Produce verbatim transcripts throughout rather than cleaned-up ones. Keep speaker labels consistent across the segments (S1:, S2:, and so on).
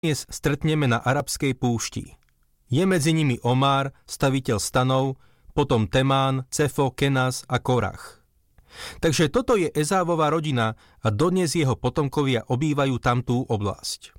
S1: dnes stretneme na arabskej púšti. Je medzi nimi Omar, staviteľ stanov, potom Temán, Cefo, Kenaz a Korach. Takže toto je Ezávova rodina a dodnes jeho potomkovia obývajú tamtú oblasť.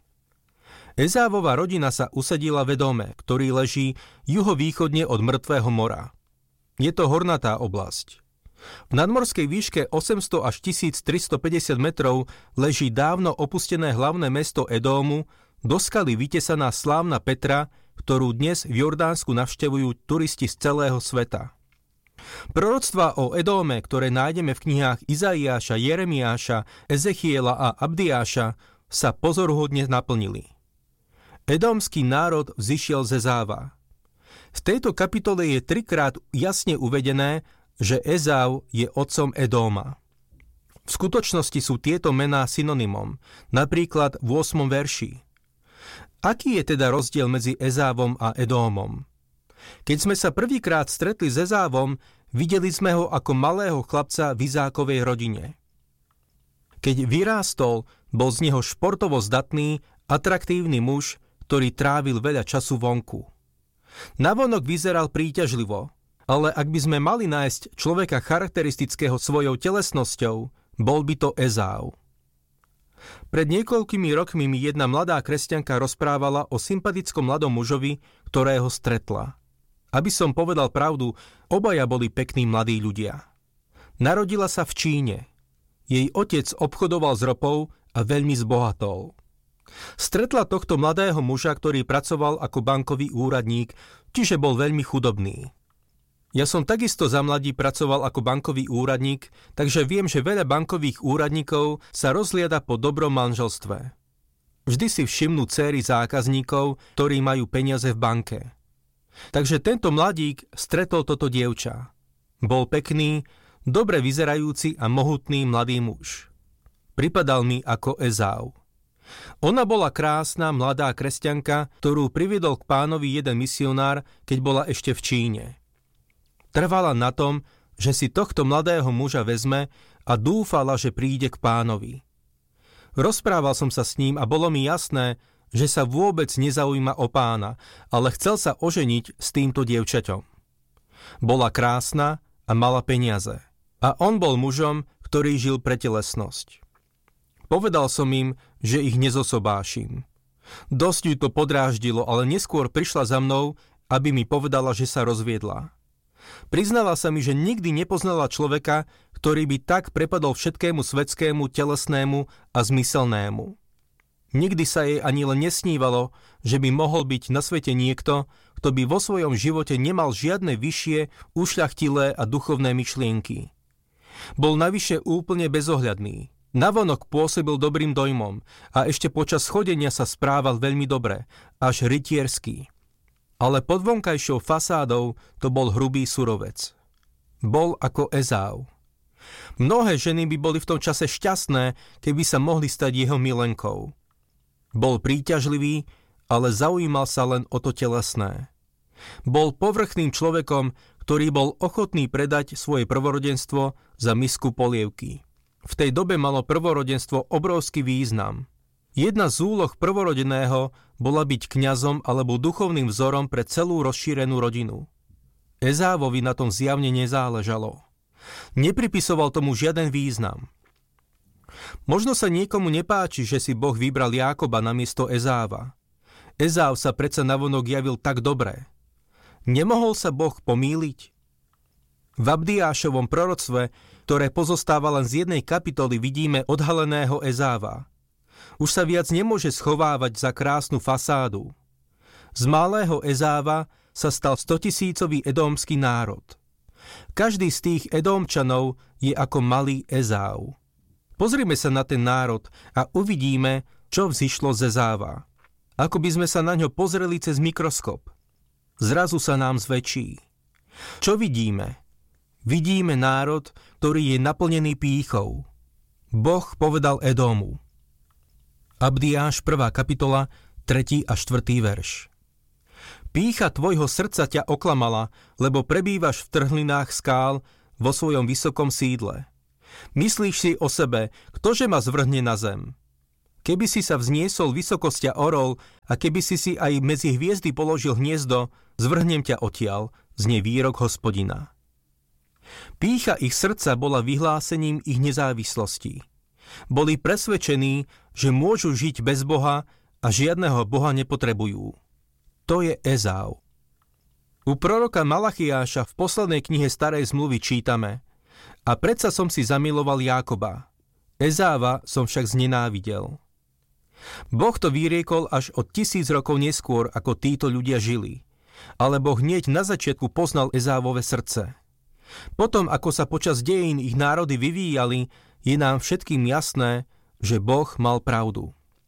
S1: Ezávova rodina sa usadila v Edome, ktorý leží juhovýchodne od Mŕtvého mora. Je to hornatá oblasť. V nadmorskej výške osemsto až tisíctristopäťdesiat metrov leží dávno opustené hlavné mesto Edómu, do skaly vytesaná slávna Petra, ktorú dnes v Jordánsku navštevujú turisti z celého sveta. Proroctvá o Edóme, ktoré nájdeme v knihách Izaiáša, Jeremiáša, Ezechiela a Abdiáša, sa pozoruhodne naplnili. Edómsky národ vzišiel z Ezáva. V tejto kapitole je trikrát jasne uvedené, že Ezau je otcom Edóma. V skutočnosti sú tieto mená synonymom, napríklad v ôsmom verši. Aký je teda rozdiel medzi Ezávom a Edómom? Keď sme sa prvýkrát stretli s Ezávom, videli sme ho ako malého chlapca v Izákovej rodine. Keď vyrástol, bol z neho športovo zdatný, atraktívny muž, ktorý trávil veľa času vonku. Navonok vyzeral príťažlivo, ale ak by sme mali nájsť človeka charakteristického svojou telesnosťou, bol by to Ezau. Pred niekoľkými rokmi mi jedna mladá kresťanka rozprávala o sympatickom mladom mužovi, ktorého stretla. Aby som povedal pravdu, obaja boli pekní mladí ľudia. Narodila sa v Číne. Jej otec obchodoval s ropou a veľmi zbohatol. Stretla tohto mladého muža, ktorý pracoval ako bankový úradník, čiže bol veľmi chudobný. Ja som takisto za mladí pracoval ako bankový úradník, takže viem, že veľa bankových úradníkov sa rozliada po dobrom manželstve. Vždy si všimnú céry zákazníkov, ktorí majú peniaze v banke. Takže tento mladík stretol toto dievča. Bol pekný, dobre vyzerajúci a mohutný mladý muž. Pripadal mi ako Ezau. Ona bola krásna, mladá kresťanka, ktorú priviedol k pánovi jeden misionár, keď bola ešte v Číne. Trvala na tom, že si tohto mladého muža vezme a dúfala, že príde k pánovi. Rozprával som sa s ním a bolo mi jasné, že sa vôbec nezaujíma o pána, ale chcel sa oženiť s týmto dievčaťom. Bola krásna a mala peniaze. A on bol mužom, ktorý žil pre telesnosť. Povedal som im, že ich nezosobášim. Dosť ju to podráždilo, ale neskôr prišla za mnou, aby mi povedala, že sa rozviedla. Priznala sa mi, že nikdy nepoznala človeka, ktorý by tak prepadol všetkému svetskému, telesnému a zmyselnému. Nikdy sa jej ani len nesnívalo, že by mohol byť na svete niekto, kto by vo svojom živote nemal žiadne vyššie, ušľachtilé a duchovné myšlienky. Bol navyše úplne bezohľadný. Navonok pôsobil dobrým dojmom a ešte počas chodenia sa správal veľmi dobre, až rytierský. Ale pod vonkajšou fasádou to bol hrubý surovec. Bol ako Ezau. Mnohé ženy by boli v tom čase šťastné, keby sa mohli stať jeho milenkou. Bol príťažlivý, ale zaujímal sa len o to telesné. Bol povrchným človekom, ktorý bol ochotný predať svoje prvorodenstvo za misku polievky. V tej dobe malo prvorodenstvo obrovský význam. Jedna z úloh prvorodeného bola byť kňazom alebo duchovným vzorom pre celú rozšírenú rodinu. Ezávovi na tom zjavne nezáležalo. Nepripisoval tomu žiaden význam. Možno sa niekomu nepáči, že si Boh vybral Jákoba namiesto Ezáva. Ezáv sa predsa navonok javil tak dobre. Nemohol sa Boh pomýliť? V Abdiášovom proroctve, ktoré pozostáva len z jednej kapitoly, vidíme odhaleného Ezáva. Už sa viac nemôže schovávať za krásnu fasádu. Z malého Ezáva sa stal stotisícový edómsky národ. Každý z tých Edómčanov je ako malý Ezau. Pozrime sa na ten národ a uvidíme, čo vzišlo z Ezáva. Ako by sme sa na ňo pozreli cez mikroskop. Zrazu sa nám zväčší. Čo vidíme? Vidíme národ, ktorý je naplnený pýchou. Boh povedal Edómu. Abdiáš, prvá kapitola, tretí a štvrtý verš. Pýcha tvojho srdca ťa oklamala, lebo prebývaš v trhlinách skál vo svojom vysokom sídle. Myslíš si o sebe, ktože ma zvrhne na zem? Keby si sa vzniesol vysokosťa orol a keby si si aj medzi hviezdy položil hniezdo, zvrhnem ťa odtiaľ, znie výrok Hospodina. Pýcha ich srdca bola vyhlásením ich nezávislosti. Boli presvedčení, že môžu žiť bez Boha a žiadneho Boha nepotrebujú. To je Ezau. U proroka Malachiáša v poslednej knihe Starej zmluvy čítame: A predsa som si zamiloval Jákoba, Ezáva som však znenávidel. Boh to vyriekol až od tisíc rokov neskôr, ako títo ľudia žili. Ale Boh hneď na začiatku poznal Ezávove srdce. Potom, ako sa počas dejín ich národy vyvíjali, je nám všetkým jasné, že Boh mal pravdu.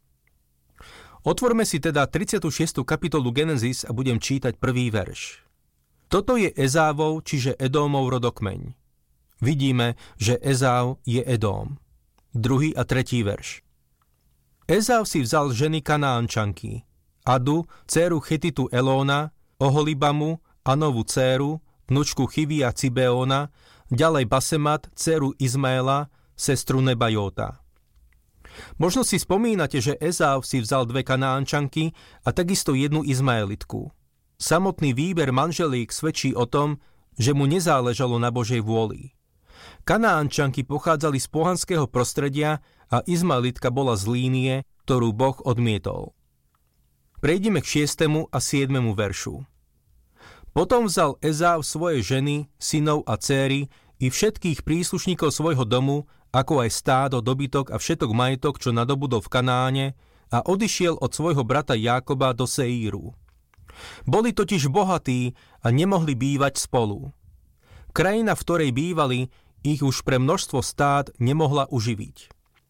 S1: Otvorme si teda tridsiatu šiestú kapitolu Genesis a budem čítať prvý verš. Toto je Ezávov, čiže Edómov rodokmeň. Vidíme, že Ezau je Edóm. Druhý a tretí verš. Ezau si vzal ženy Kanánčanky, Adu, dcéru Chetitu Elóna, Oholibamu, Anovu dcéru, vnučku Chivia Cibeóna, ďalej Basemat, dcéru Izmaela, sestru Nebajóta. Možno si spomínate, že Ezau si vzal dve Kanánčanky a takisto jednu Izmaelitku. Samotný výber manželík svedčí o tom, že mu nezáležalo na Božej vôli. Kanánčanky pochádzali z pohanského prostredia a Izmaelitka bola z línie, ktorú Boh odmietol. Prejdeme k šiestemu a siedmemu veršu. Potom vzal Ezau svoje ženy, synov a céry i všetkých príslušníkov svojho domu, ako aj stádo, dobytok a všetok majetok, čo nadobudol v Kanáne, a odišiel od svojho brata Jákoba do Seíru. Boli totiž bohatí a nemohli bývať spolu. Krajina, v ktorej bývali, ich už pre množstvo stád nemohla uživiť.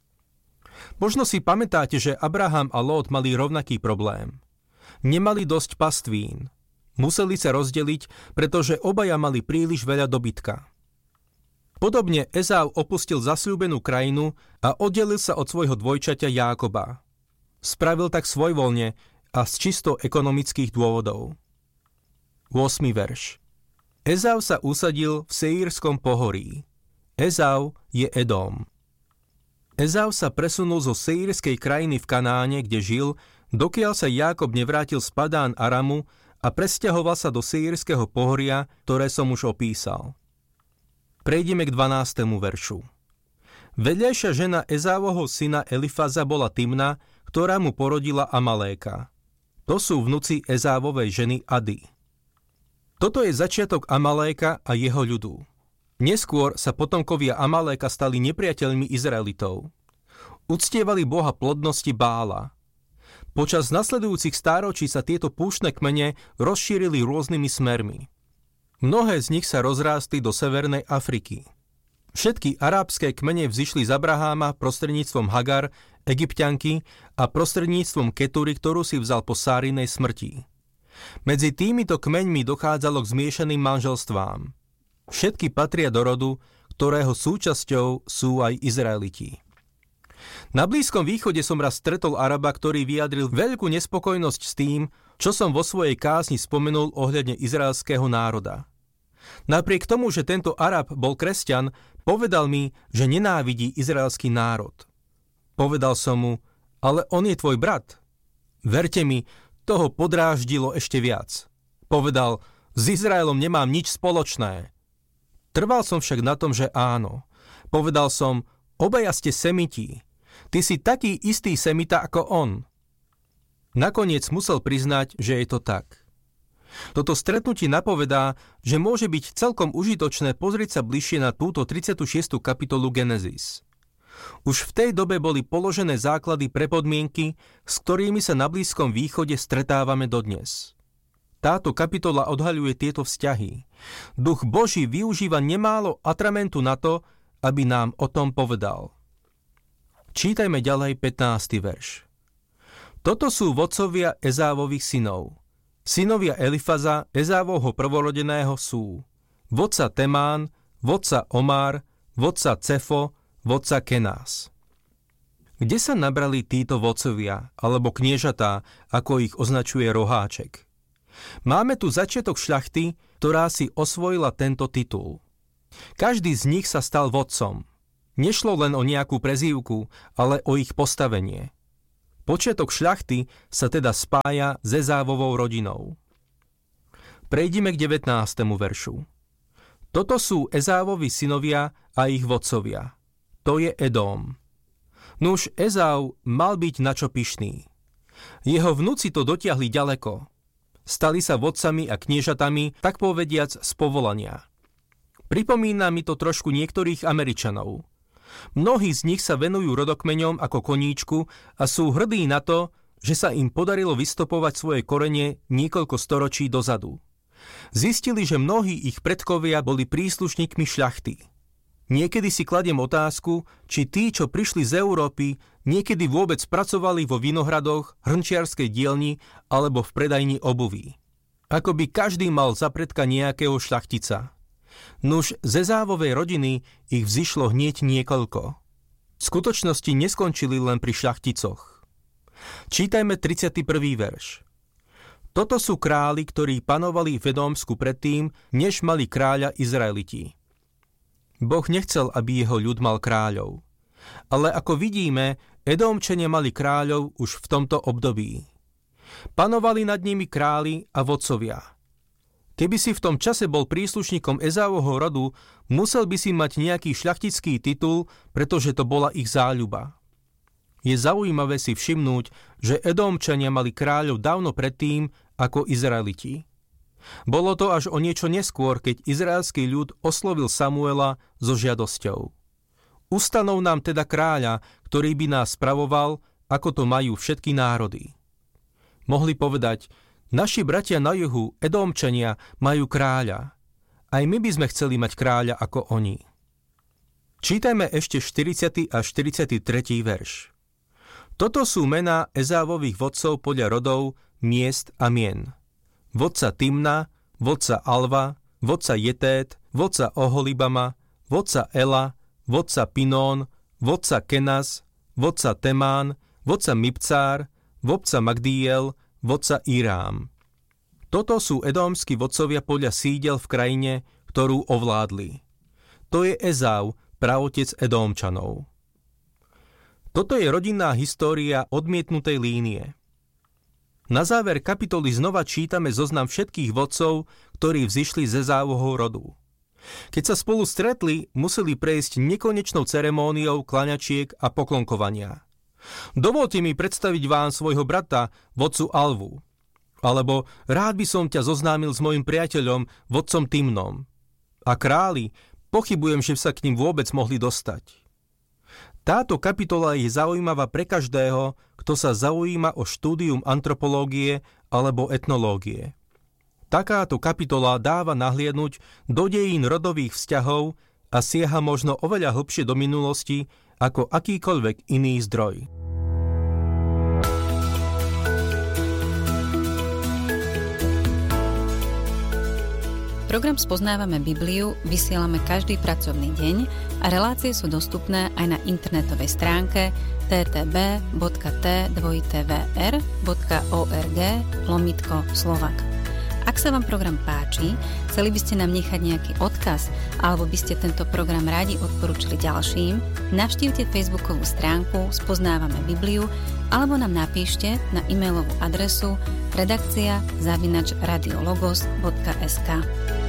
S1: Možno si pamätáte, že Abraham a Lót mali rovnaký problém. Nemali dosť pastvín. Museli sa rozdeliť, pretože obaja mali príliš veľa dobytka. Podobne Ezau opustil zasľúbenú krajinu a oddelil sa od svojho dvojčaťa Jákoba. Spravil tak svojvoľne a z čisto ekonomických dôvodov. ôsmy verš. Ezau sa usadil v Seírskom pohorí. Ezau je Edóm. Ezau sa presunul zo seírskej krajiny v Kanáne, kde žil, dokiaľ sa Jákob nevrátil z Padán Aramu a presťahoval sa do Seírskeho pohoria, ktoré som už opísal. Prejdeme k dvanástemu veršu. Vedľajšia žena Ezávovho syna Elifaza bola Timna, ktorá mu porodila Amaléka. To sú vnuci Ezávovej ženy Ady. Toto je začiatok Amaléka a jeho ľudu. Neskôr sa potomkovia Amaléka stali nepriateľmi Izraelitov. Uctievali boha plodnosti Bála. Počas nasledujúcich stáročí sa tieto púštne kmene rozšírili rôznymi smermi. Mnohé z nich sa rozrástli do Severnej Afriky. Všetky arabské kmene vzišli z Abraháma prostredníctvom Hagar, Egypťanky a prostredníctvom Ketury, ktorú si vzal po Sárinej smrti. Medzi týmito kmeňmi dochádzalo k zmiešaným manželstvám. Všetky patria do rodu, ktorého súčasťou sú aj Izraeliti. Na Blízkom východe som raz stretol Araba, ktorý vyjadril veľkú nespokojnosť s tým, čo som vo svojej kázni spomenul ohľadne izraelského národa. Napriek tomu, že tento Arab bol kresťan, povedal mi, že nenávidí izraelský národ. Povedal som mu, ale on je tvoj brat. Verte mi, toho podráždilo ešte viac. Povedal, s Izraelom nemám nič spoločné. Trval som však na tom, že áno. Povedal som, obaja ste semiti. Ty si taký istý semita ako on. Nakoniec musel priznať, že je to tak. Toto stretnutie napovedá, že môže byť celkom užitočné pozrieť sa bližšie na túto tridsiatu šiestú kapitolu Genesis. Už v tej dobe boli položené základy pre podmienky, s ktorými sa na Blízkom východe stretávame dodnes. Táto kapitola odhaľuje tieto vzťahy. Duch Boží využíva nemálo atramentu na to, aby nám o tom povedal. Čítajme ďalej pätnásty verš. Toto sú vodcovia Ezávových synov. Synovia Elifaza, Ezávovho prvorodeného sú vodca Temán, vodca Omár, vodca Cefo, vodca Kenás. Kde sa nabrali títo vodcovia, alebo kniežatá, ako ich označuje Roháček? Máme tu začiatok šľachty, ktorá si osvojila tento titul. Každý z nich sa stal vodcom. Nešlo len o nejakú prezývku, ale o ich postavenie. Počiatok šľachty sa teda spája s Ezávovou rodinou. Prejdime k devätnástemu veršu. Toto sú Ezávovi synovia a ich vodcovia. To je Edóm. Nuž Ezáv mal byť načo pyšný. Jeho vnúci to dotiahli ďaleko. Stali sa vodcami a kniežatami, tak povediac z povolania. Pripomína mi to trošku niektorých Američanov. Mnohí z nich sa venujú rodokmeňom ako koníčku a sú hrdí na to, že sa im podarilo vystopovať svoje korene niekoľko storočí dozadu. Zistili, že mnohí ich predkovia boli príslušníkmi šľachty. Niekedy si kladiem otázku, či tí, čo prišli z Európy, niekedy vôbec pracovali vo vinohradoch, hrnčiarskej dielni alebo v predajni obuví. Ako by každý mal za predka nejakého šľachtica. Nuž z Ezávovej rodiny ich vzišlo hneď niekoľko. V skutočnosti neskončili len pri šľachticoch. Čítajme tridsiaty prvý verš. Toto sú králi, ktorí panovali v Edómsku predtým, než mali kráľa Izraeliti. Boh nechcel, aby jeho ľud mal kráľov. Ale ako vidíme, Edómčania mali kráľov už v tomto období. Panovali nad nimi králi a vodcovia. Keby si v tom čase bol príslušníkom Ezávovho rodu, musel by si mať nejaký šľachtický titul, pretože to bola ich záľuba. Je zaujímavé si všimnúť, že Edómčania mali kráľov dávno predtým ako Izraeliti. Bolo to až o niečo neskôr, keď izraelský ľud oslovil Samuela so žiadosťou. Ustanov nám teda kráľa, ktorý by nás spravoval, ako to majú všetky národy. Mohli povedať, naši bratia na juhu, Edómčania, majú kráľa. Aj my by sme chceli mať kráľa ako oni. Čítajme ešte štyridsiaty a štyridsiaty tretí verš. Toto sú mená Ezávových vodcov podľa rodov, miest a mien. Vodca Timna, vodca Alva, vodca Jetét, vodca Oholibama, vodca Ela, vodca Pinón, vodca Kenas, vodca Temán, vodca Mibcár, vodca Magdiel, vodca Irám. Toto sú edómski vodcovia podľa sídel v krajine, ktorú ovládli. To je Ezáv, praotec Edómčanov. Toto je rodinná história odmietnutej línie. Na záver kapitoly znova čítame zoznam všetkých vodcov, ktorí vzišli z Ezávovho rodu. Keď sa spolu stretli, museli prejsť nekonečnou ceremóniou klaňačiek a poklonkovania. Dovolte mi predstaviť vám svojho brata, vodcu Alvu. Alebo rád by som ťa zoznámil s mojim priateľom, vodcom Timnom. A králi, pochybujem, že sa k ním vôbec mohli dostať. Táto kapitola je zaujímavá pre každého, kto sa zaujíma o štúdium antropológie alebo etnológie. Takáto kapitola dáva nahliadnuť do dejín rodových vzťahov a siaha možno oveľa hlbšie do minulosti ako akýkoľvek iný zdroj.
S2: Program Spoznávame Bibliu vysielame každý pracovný deň a relácie sú dostupné aj na internetovej stránke t t b bodka t v v r bodka org lomítko Slovak. Ak sa vám program páči, chceli by ste nám nechať nejaký odkaz alebo by ste tento program radi odporúčili ďalším, navštívte facebookovú stránku Spoznávame Bibliu alebo nám napíšte na e-mailovú adresu redakcia zavináč radiologos bodka es ká.